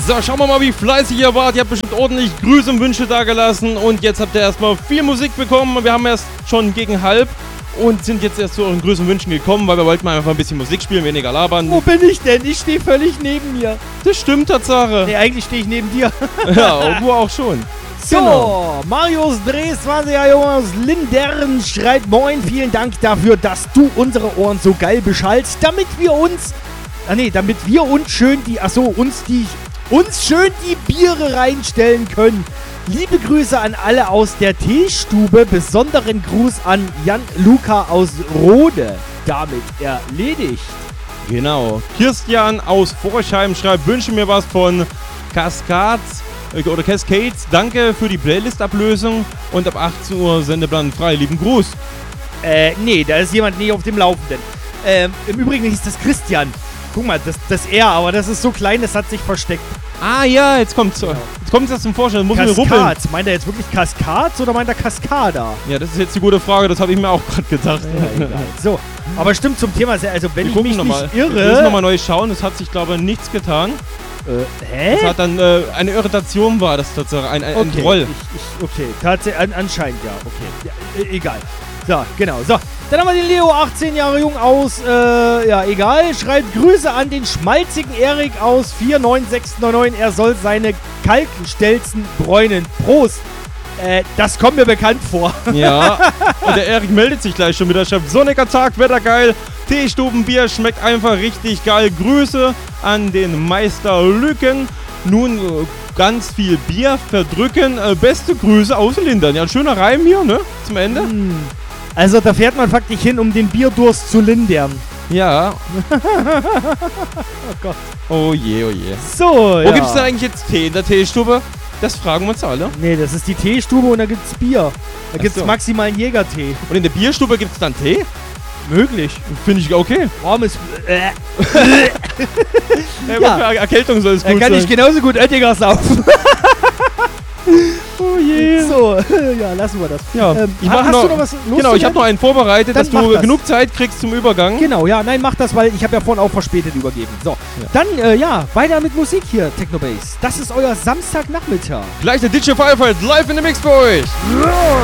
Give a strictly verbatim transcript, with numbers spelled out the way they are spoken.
So, schauen wir mal, wie fleißig ihr wart. Ihr habt bestimmt ordentlich Grüße und Wünsche dagelassen. Und jetzt habt ihr erstmal viel Musik bekommen. Wir haben erst schon gegen halb und sind jetzt erst zu euren Grüßen und Wünschen gekommen, weil wir wollten mal einfach ein bisschen Musik spielen, weniger labern. Wo bin ich denn? Ich stehe völlig neben mir. Das stimmt, Tatsache. Nee, eigentlich stehe ich neben dir. Ja, du auch schon. So, genau. Marius Drees, zwanziger Junge aus Lindern, schreibt: Moin, vielen Dank dafür, dass du unsere Ohren so geil beschallst, damit wir uns, ah nee, damit wir uns schön die, achso, uns die, uns schön die Biere reinstellen können. Liebe Grüße an alle aus der Teestube, besonderen Gruß an Jan Luca aus Rode. Damit erledigt. Genau. Christian aus Forchheim schreibt: Wünsche mir was von Cascades oder Cascades. Danke für die Playlist-Ablösung und ab achtzehn Uhr Sendeplan frei. Lieben Gruß. Äh, nee, da ist jemand nicht auf dem Laufenden. Ähm, im Übrigen hieß das Christian. Guck mal, das, das R, aber das ist so klein, das hat sich versteckt. Ah ja, jetzt kommt's. Genau. Jetzt kommt es zum Vorstellen. Muss mir ruppeln. Cascades. Meint er jetzt wirklich Cascades oder meint er Cascada? Ja, das ist jetzt die gute Frage. Das habe ich mir auch gerade gedacht. Ja, egal. So, aber stimmt zum Thema. Also wenn Wir ich mich noch nicht mal. irre... Wir müssen nochmal neu schauen. Es hat sich, glaube ich, nichts getan. Äh, hä? Das hat dann äh, eine Irritation war das tatsächlich. Ein, ein, okay, ein Troll. Ich, ich, okay, tatsächlich, an, anscheinend ja. Okay, ja, e egal. So, genau. So, dann haben wir den Leo, achtzehn Jahre jung aus, äh, ja, egal. Schreibt: Grüße an den schmalzigen Erik aus vier neun sechs neun neun. Er soll seine Kalkstelzen bräunen. Prost. Äh, das kommt mir bekannt vor. Ja, und der Erik meldet sich gleich schon wieder. Schreibt: Sonniger Tag, Wetter geil. Teestubenbier schmeckt einfach richtig geil. Grüße an den Meister Lücken. Nun äh, ganz viel Bier verdrücken. Äh, beste Grüße aus Lindern. Ja, ein schöner Reim hier, ne? Zum Ende. Hm. Also da fährt man faktisch hin, um den Bierdurst zu lindern. Ja. Oh Gott. Oh je, oh je. So, Wo ja. gibt's denn eigentlich jetzt Tee in der Teestube? Das fragen wir uns alle. Nee, das ist die Teestube und da gibt's Bier. Da Ach gibt's so. maximal einen Jägertee. Und in der Bierstube gibt's dann Tee? Möglich. Finde ich okay. Warmes... Äh. Ja, Ja. für Erkältung soll es Er gut kann sein. ich genauso gut Oettinger saufen. Oh je. So, ja, lassen wir das. Ja, Ähm, ich ha- mach hast noch, du noch was Genau, ich loszuwerden? habe noch einen vorbereitet, Dann dass mach du das. genug Zeit kriegst zum Übergang. Genau, ja, nein, mach das, weil ich habe ja vorhin auch verspätet übergeben. So, Ja. dann, äh, ja, weiter mit Musik hier, Technobase. Das ist euer Samstagnachmittag. Gleich der D J Firefly live in the Mix für euch.